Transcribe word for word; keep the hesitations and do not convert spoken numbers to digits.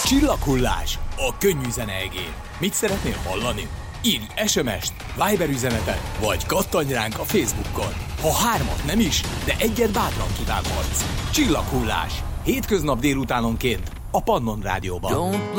Csillaghullás a könnyű zene egén. Mit szeretnél hallani? Írj es em est, Viber üzenetet, vagy kattanj ránk a Facebookon. Ha hármat nem is, de egyet bátran kívánhatsz. Csillaghullás. Hétköznap délutánonként a Pannon Rádióban.